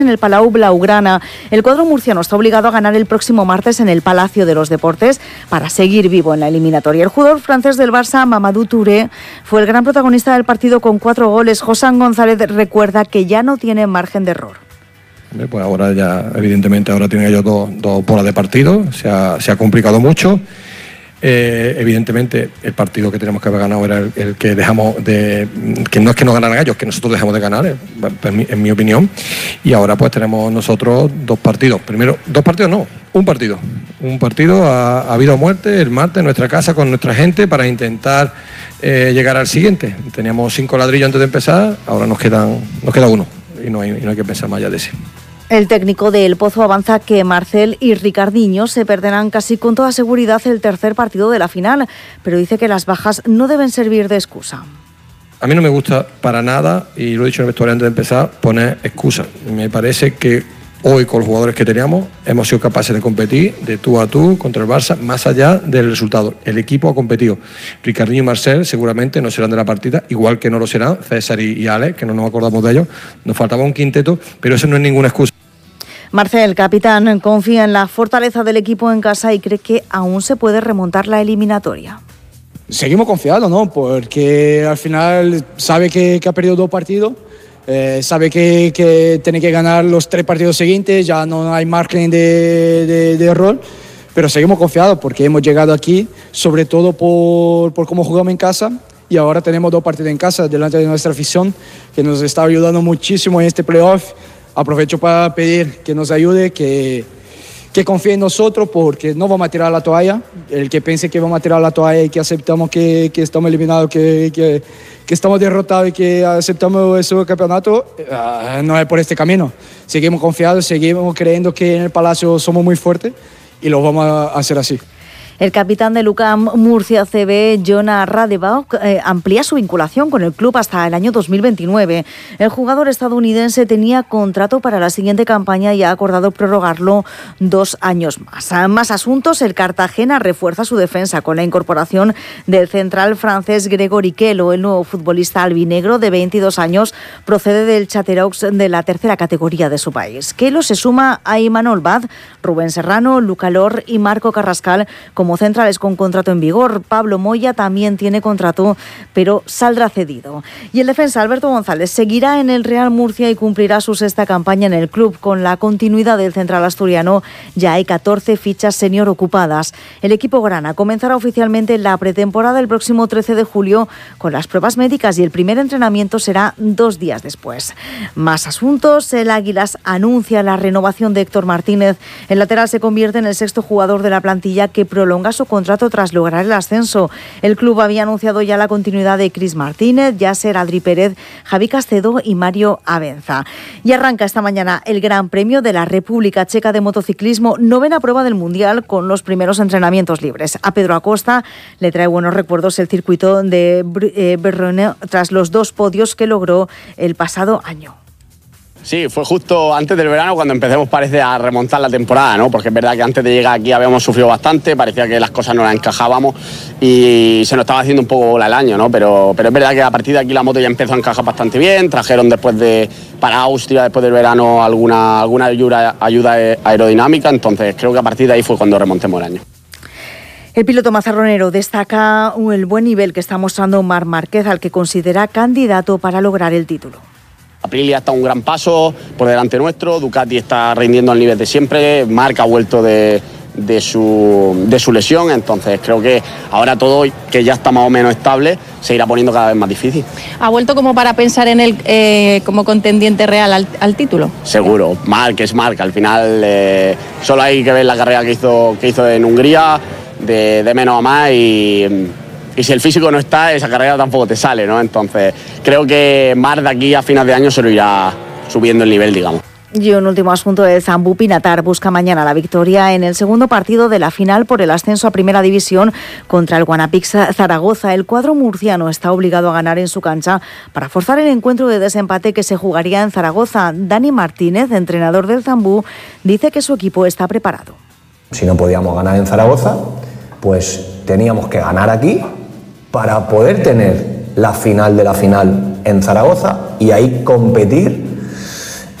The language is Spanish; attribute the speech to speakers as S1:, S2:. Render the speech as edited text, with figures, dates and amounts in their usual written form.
S1: En el Palau Blaugrana, el cuadro murciano está obligado a ganar el próximo martes en el Palacio de los Deportes para seguir vivo en la eliminatoria. El jugador francés del Barça, Mamadou Touré, fue el gran protagonista del partido con 4 goles. Josán González recuerda que ya no tiene margen de error.
S2: Pues ahora ya, evidentemente, ahora tienen ellos dos bolas de partido, se ha complicado mucho. Evidentemente el partido que tenemos que haber ganado era el que dejamos de, que no es que no ganaran ellos, que nosotros dejamos de ganar, en mi opinión, y ahora pues tenemos nosotros 2 partidos, primero, 2 partidos no, un partido a vida o muerte el martes en nuestra casa con nuestra gente para intentar llegar al siguiente. Teníamos 5 ladrillos antes de empezar, ahora nos queda uno y no hay que pensar más allá de ese.
S1: El técnico de El Pozo avanza que Marcel y Ricardinho se perderán casi con toda seguridad el tercer partido de la final, pero dice que las bajas no deben servir de excusa.
S2: A mí no me gusta para nada, y lo he dicho en el vestuario antes de empezar, poner excusas. Me parece que hoy con los jugadores que teníamos hemos sido capaces de competir de tú a tú contra el Barça, más allá del resultado. El equipo ha competido. Ricardinho y Marcel seguramente no serán de la partida, igual que no lo serán César y Alex, que no nos acordamos de ellos. Nos faltaba un quinteto, pero eso no es ninguna excusa.
S1: Marcel, capitán, confía en la fortaleza del equipo en casa y cree que aún se puede remontar la eliminatoria.
S3: Seguimos confiados, ¿no? Porque al final sabe que ha perdido 2 partidos, sabe que tiene que ganar los 3 partidos siguientes, ya no hay margen de error, pero seguimos confiados porque hemos llegado aquí, sobre todo por cómo jugamos en casa, y ahora tenemos 2 partidos en casa delante de nuestra afición, que nos está ayudando muchísimo en este playoff. Aprovecho para pedir que nos ayude, que confíe en nosotros, porque no vamos a tirar la toalla. El que piense que vamos a tirar la toalla y que aceptamos que estamos eliminados, que estamos derrotados y que aceptamos ese campeonato, no es por este camino. Seguimos confiados, seguimos creyendo que en el Palacio somos muy fuertes y lo vamos a hacer así.
S1: El capitán de UCAM Murcia CB, Jonah Radebaugh, amplía su vinculación con el club hasta el año 2029. El jugador estadounidense tenía contrato para la siguiente campaña y ha acordado prorrogarlo 2 años más. Más asuntos, el Cartagena refuerza su defensa con la incorporación del central francés Grégory Kellogg. El nuevo futbolista albinegro de 22 años procede del Châteauroux de la 3ª categoría de su país. Kellogg se suma a Imanol Bad, Rubén Serrano, Luca Lor y Marco Carrascal como centrales con contrato en vigor. Pablo Moya también tiene contrato, pero saldrá cedido. Y el defensa Alberto González seguirá en el Real Murcia y cumplirá su 6ª campaña en el club. Con la continuidad del central asturiano, ya hay 14 fichas senior ocupadas. El equipo grana comenzará oficialmente la pretemporada el próximo 13 de julio con las pruebas médicas y el primer entrenamiento será 2 días después. Más asuntos, el Águilas anuncia la renovación de Héctor Martínez. El lateral se convierte en el 6º jugador de la plantilla que prolonga su contrato tras lograr el ascenso. El club había anunciado ya la continuidad de Cris Martínez, Yasser Adri Pérez, Javi Castedo y Mario Abenza. Y arranca esta mañana el Gran Premio de la República Checa de Motociclismo, 9ª prueba del Mundial con los primeros entrenamientos libres. A Pedro Acosta le trae buenos recuerdos el circuito de Brno tras los 2 podios que logró el pasado año.
S4: Sí, fue justo antes del verano cuando empecemos, parece, a remontar la temporada, ¿no? Porque es verdad que antes de llegar aquí habíamos sufrido bastante, parecía que las cosas no las encajábamos y se nos estaba haciendo un poco bola el año, ¿no? Pero es verdad que a partir de aquí la moto ya empezó a encajar bastante bien, trajeron para Austria, después del verano, alguna ayuda aerodinámica, entonces creo que a partir de ahí fue cuando remontemos el año.
S1: El piloto mazarronero destaca el buen nivel que está mostrando Marc Márquez, al que considera candidato para lograr el título.
S4: Aprilia está un gran paso por delante nuestro, Ducati está rindiendo al nivel de siempre, Marc ha vuelto de su lesión, entonces creo que ahora todo, que ya está más o menos estable, se irá poniendo cada vez más difícil.
S5: ¿Ha vuelto como para pensar en él como contendiente real al título?
S4: Seguro, Marc es Marc, al final solo hay que ver la carrera que hizo en Hungría, de menos a más, y si el físico no está, esa carrera tampoco te sale, ¿no? Entonces creo que Marc de aquí a final de año se lo irá subiendo el nivel, digamos.
S1: Y un último asunto, el Zambú Pinatar busca mañana la victoria en el segundo partido de la final por el ascenso a Primera División contra el Guanapix Zaragoza. El cuadro murciano está obligado a ganar en su cancha para forzar el encuentro de desempate que se jugaría en Zaragoza. Dani Martínez, entrenador del Zambú, dice que su equipo está preparado.
S6: Si no podíamos ganar en Zaragoza, pues teníamos que ganar aquí para poder tener la final de la final en Zaragoza y ahí competir